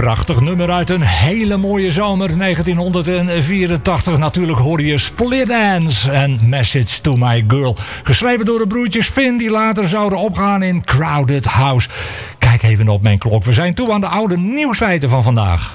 Prachtig nummer uit een hele mooie zomer 1984. Natuurlijk hoor je Split Ends en Message to My Girl. Geschreven door de broertjes Finn die later zouden opgaan in Crowded House. Kijk even op mijn klok. We zijn toe aan de oude nieuwsfeiten van vandaag.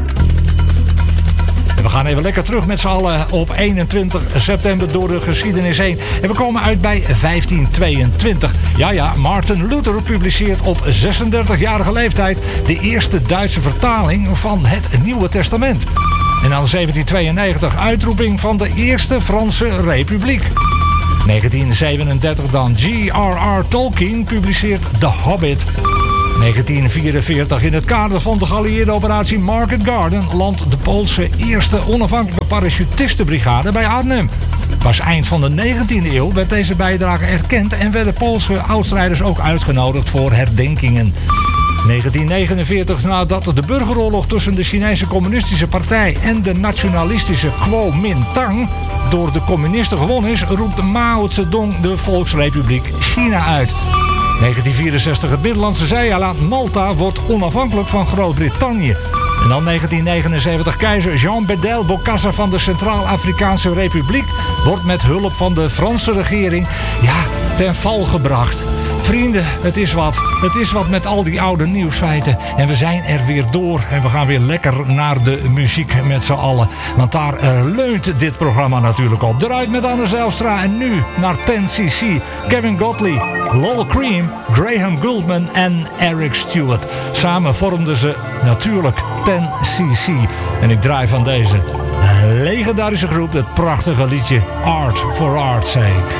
We gaan even lekker terug met z'n allen op 21 september door de geschiedenis heen. En we komen uit bij 1522. Ja, Martin Luther publiceert op 36-jarige leeftijd de eerste Duitse vertaling van het Nieuwe Testament. En dan 1792 uitroeping van de Eerste Franse Republiek. 1937 dan J.R.R. Tolkien publiceert The Hobbit. 1944 in het kader van de geallieerde operatie Market Garden landt de Poolse eerste onafhankelijke parachutistenbrigade bij Arnhem. Pas eind van de 19e eeuw werd deze bijdrage erkend en werden Poolse oudstrijders ook uitgenodigd voor herdenkingen. 1949, nadat de burgeroorlog tussen de Chinese Communistische Partij en de nationalistische Kuomintang door de communisten gewonnen is, roept Mao Zedong de Volksrepubliek China uit. 1964, het Middellandse Zijeiland Malta wordt onafhankelijk van Groot-Brittannië. En dan 1979, keizer Jean Bedel Bokassa van de Centraal-Afrikaanse Republiek wordt met hulp van de Franse regering ten val gebracht. Vrienden, het is wat. Het is wat met al die oude nieuwsfeiten. En we zijn er weer door. En we gaan weer lekker naar de muziek met z'n allen. Want daar leunt dit programma natuurlijk op. Eruit met Anne Zijlstra. En nu naar 10cc. Kevin Godley, Lol Cream, Graham Gouldman en Eric Stewart. Samen vormden ze natuurlijk 10cc. En ik draai van deze legendarische groep het prachtige liedje Art for Art's Sake.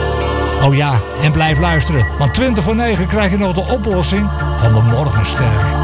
Oh ja, en blijf luisteren, want 20 voor 9 krijg je nog de oplossing van de Morgenster.